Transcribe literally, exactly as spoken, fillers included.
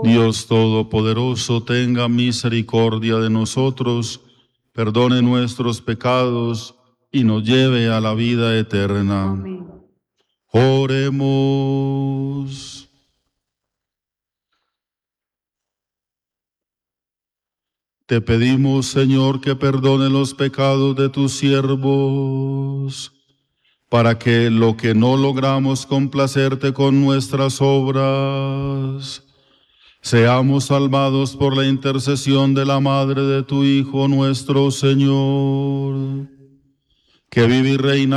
Dios Todopoderoso, tenga misericordia de nosotros, perdone nuestros pecados y nos lleve a la vida eterna. Amén. Oremos. Te pedimos, Señor, que perdone los pecados de tus siervos, para que lo que no logramos complacerte con nuestras obras, seamos salvados por la intercesión de la Madre de tu Hijo, nuestro Señor, que vive y reina